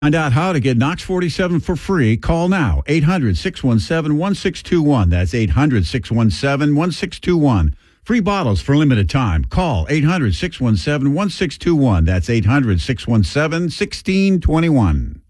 Find out how to get Knox 47 for free. Call now, 800-617-1621. That's 800-617-1621. Free bottles for limited time. Call 800-617-1621. That's 800-617-1621.